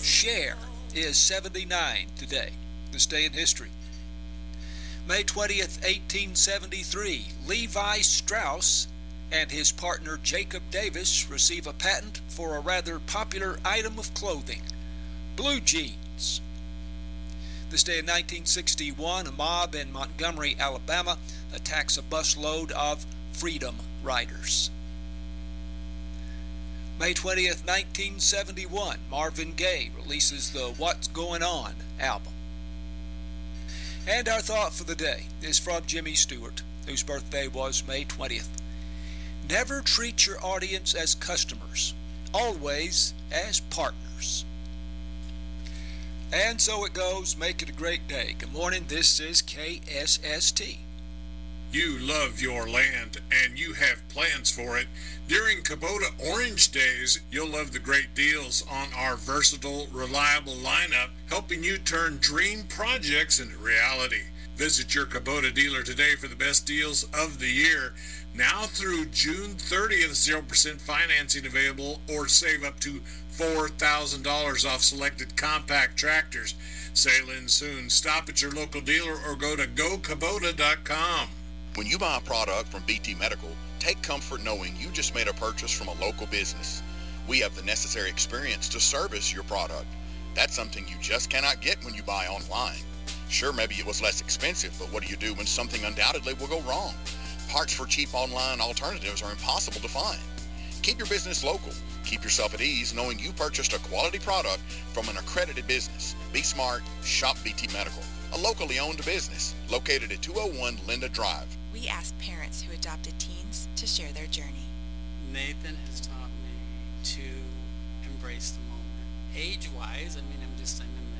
Cher is 79 today, this day in history. May 20th, 1873, Levi Strauss and his partner Jacob Davis receive a patent for a rather popular item of clothing, blue jeans. This day in 1961, a mob in Montgomery, Alabama attacks a busload of Freedom Riders. May 20th, 1971, Marvin Gaye releases the What's Going On album. And our thought for the day is from Jimmy Stewart, whose birthday was May 20th. Never treat your audience as customers, always as partners. And so it goes. Make it a great day. Good morning. This is KSST. You love your land and you have plans for it. During Kubota Orange Days, you'll love the great deals on our versatile, reliable lineup, helping you turn dream projects into reality. Visit your Kubota dealer today for the best deals of the year. Now through June 30th, 0% financing available, or save up to $4,000 off selected compact tractors. Sail in soon. Stop at your local dealer or go to gokubota.com. When you buy a product from BT Medical, take comfort knowing you just made a purchase from a local business. We have the necessary experience to service your product. That's something you just cannot get when you buy online. Sure, maybe it was less expensive, but what do you do when something undoubtedly will go wrong? Parts for cheap online alternatives are impossible to find. Keep your business local. Keep yourself at ease knowing you purchased a quality product from an accredited business. Be smart. Shop BT Medical, a locally owned business located at 201 Linda Drive. We ask parents who adopted teens to share their journey. Nathan has taught me to embrace the moment. Age-wise, I mean,